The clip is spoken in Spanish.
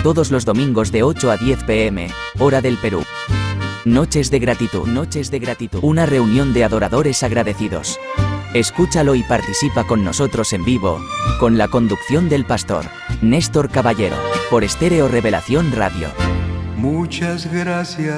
Todos los domingos de 8 a 10 p.m., hora del Perú. Noches de gratitud. Una reunión de adoradores agradecidos. Escúchalo y participa con nosotros en vivo, con la conducción del pastor Néstor Caballero, por Estéreo Revelación Radio. Muchas gracias.